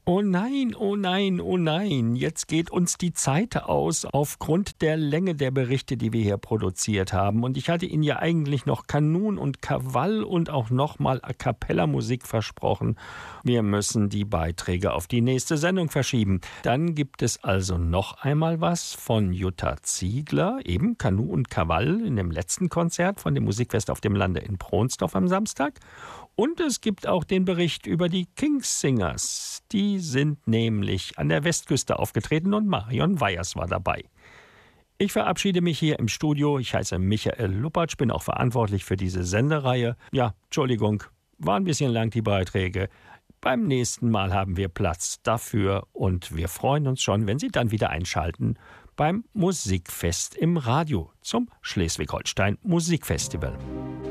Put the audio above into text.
Oh nein, oh nein, oh nein, jetzt geht uns die Zeit aus aufgrund der Länge der Berichte, die wir hier produziert haben. Und ich hatte Ihnen ja eigentlich noch Kanun und Krawall und auch nochmal A Cappella Musik versprochen. Wir müssen die Beiträge auf die nächste Sendung verschieben. Dann gibt es also noch einmal was von Jutta Ziegler, eben Kanu und Krawall in dem letzten Konzert von dem Musikfest auf dem Lande in Pronsdorf am Samstag. Und es gibt auch den Bericht über die Kingssingers. Die sind nämlich an der Westküste aufgetreten und Marion Weyers war dabei. Ich verabschiede mich hier im Studio. Ich heiße Michael Luppertsch, bin auch verantwortlich für diese Sendereihe. Ja, Entschuldigung, war ein bisschen lang die Beiträge. Beim nächsten Mal haben wir Platz dafür und wir freuen uns schon, wenn Sie dann wieder einschalten beim Musikfest im Radio zum Schleswig-Holstein Musikfestival.